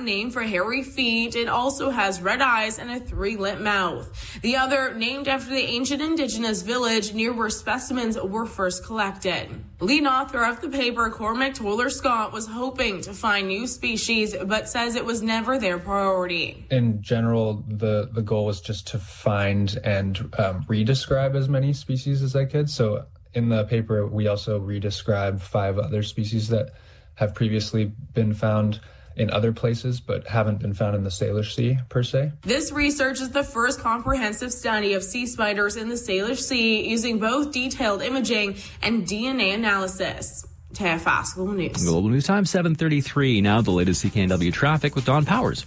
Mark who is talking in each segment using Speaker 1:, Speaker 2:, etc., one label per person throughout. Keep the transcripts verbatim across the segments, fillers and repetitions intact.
Speaker 1: Latin name for hairy feet. It also has red eyes and a three-lip mouth. The other named after the ancient indigenous village near where specimens were first collected. Lead author of the paper, Cormac Toller-Scott, was hoping to find new species, but says it was never their priority.
Speaker 2: In general, the, the goal was just to find and um, redescribe as many species as I could. So in the paper, we also redescribe five other species that have previously been found in other places, but haven't been found in the Salish Sea, per se.
Speaker 1: This research is the first comprehensive study of sea spiders in the Salish Sea using both detailed imaging and D N A analysis. T F S Global News.
Speaker 3: Global News Time, seven thirty-three. Now the latest C K N W traffic with Don Powers.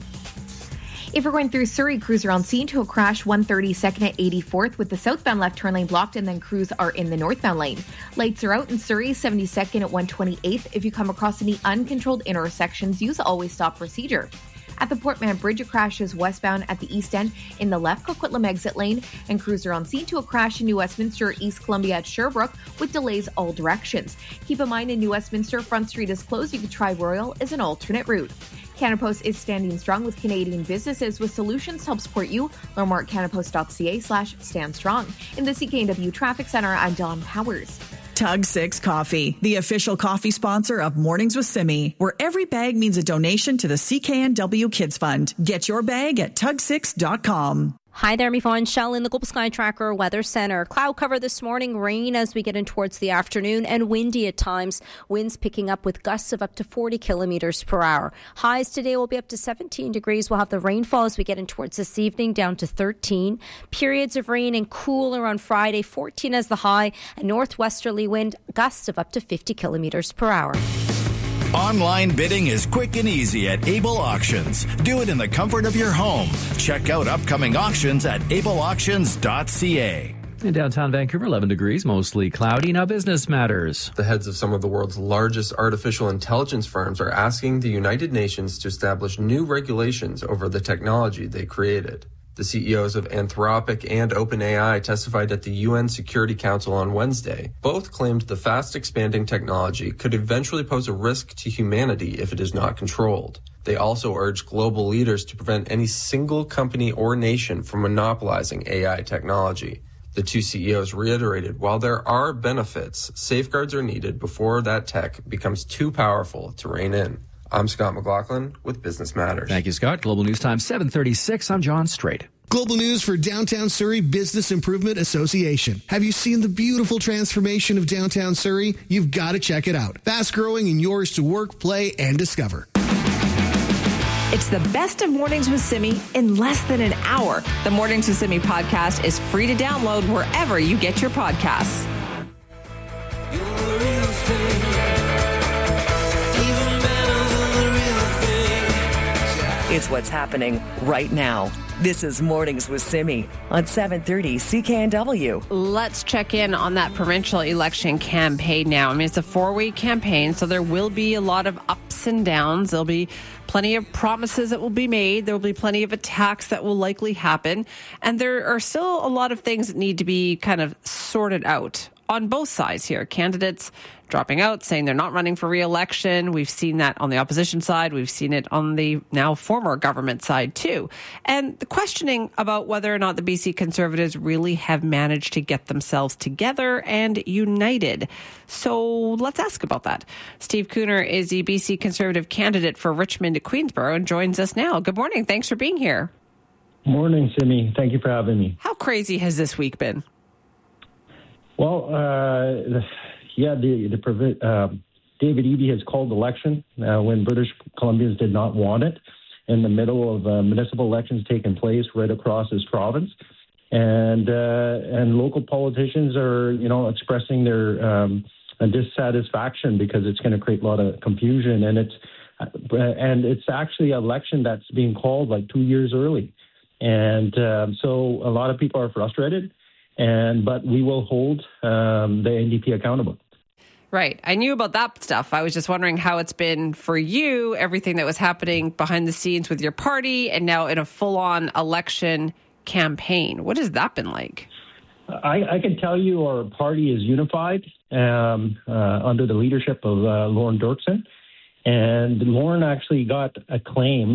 Speaker 4: If you're going through Surrey, crews are on scene to a crash one thirty-second at eighty-fourth with the southbound left turn lane blocked, and then crews are in the northbound lane. Lights are out in Surrey, seventy-second at one twenty-eighth. If you come across any uncontrolled intersections, use always stop procedure. At the Portman Bridge, a crash is westbound at the east end in the left Coquitlam exit lane, and crews are on scene to a crash in New Westminster, East Columbia at Sherbrooke with delays all directions. Keep in mind in New Westminster, Front Street is closed. You could try Royal as an alternate route. Canada Post is standing strong with Canadian businesses with solutions to help support you. Learn more at canadapost.ca slash stand strong. In the C K N W Traffic Center, I'm Dawn Powers.
Speaker 5: Tug six Coffee, the official coffee sponsor of Mornings with Simi, where every bag means a donation to the C K N W Kids Fund. Get your bag at tug six dot com.
Speaker 6: Hi there, I'm Yvonne Shell in the Global Sky Tracker Weather Center. Cloud cover this morning, rain as we get in towards the afternoon, and windy at times. Winds picking up with gusts of up to forty kilometers per hour. Highs today will be up to seventeen degrees. We'll have the rainfall as we get in towards this evening, down to thirteen. Periods of rain and cooler on Friday, fourteen as the high, and northwesterly wind, gusts of up to fifty kilometers per hour.
Speaker 7: Online bidding is quick and easy at Able Auctions. Do it in the comfort of your home. Check out upcoming auctions at able auctions dot c a.
Speaker 3: In downtown Vancouver, eleven degrees, mostly cloudy. Now business matters.
Speaker 8: The heads of some of the world's largest artificial intelligence firms are asking the United Nations to establish new regulations over the technology they created. The C E Os of Anthropic and OpenAI testified at the U N Security Council on Wednesday. Both claimed the fast-expanding technology could eventually pose a risk to humanity if it is not controlled. They also urged global leaders to prevent any single company or nation from monopolizing A I technology. The two C E Os reiterated, while there are benefits, safeguards are needed before that tech becomes too powerful to rein in. I'm Scott McLaughlin with Business Matters.
Speaker 3: Thank you, Scott. Global News Time, seven thirty-six. I'm John Strait.
Speaker 9: Global news for Downtown Surrey Business Improvement Association. Have you seen the beautiful transformation of downtown Surrey? You've got to check it out. Fast growing and yours to work, play, and discover.
Speaker 10: It's the best of Mornings with Simi in less than an hour. The Mornings with Simi podcast is free to download wherever you get your podcasts. It's what's happening right now. This is Mornings with Simi on seven thirty C K N W.
Speaker 11: Let's check in on that provincial election campaign now. I mean, it's a four-week campaign, so there will be a lot of ups and downs. There'll be plenty of promises that will be made. There will be plenty of attacks that will likely happen. And there are still a lot of things that need to be kind of sorted out on both sides here. Candidates dropping out, saying they're not running for re-election. We've seen that on the opposition side. We've seen it on the now former government side too. And the questioning about whether or not the B C Conservatives really have managed to get themselves together and united. So let's ask about that. Steve Cooner is the B C Conservative candidate for Richmond to Queensborough and joins us now. Good morning. Thanks for being here.
Speaker 12: Morning, Simi. Thank you for having me.
Speaker 11: How crazy has this week been?
Speaker 12: Well, uh, yeah, the, the uh, David Eby has called election uh, when British Columbians did not want it in the middle of uh, municipal elections taking place right across his province. And uh, and local politicians are, you know, expressing their um, dissatisfaction because it's going to create a lot of confusion. And it's uh, and it's actually an election that's being called like two years early. And uh, so a lot of people are frustrated. And but we will hold um, the N D P accountable.
Speaker 11: Right. I knew about that stuff. I was just wondering how it's been for you, everything that was happening behind the scenes with your party and now in a full-on election campaign. What has that been like?
Speaker 12: I, I can tell you our party is unified um, uh, under the leadership of uh, Lauren Dirksen. And Lauren actually got acclaim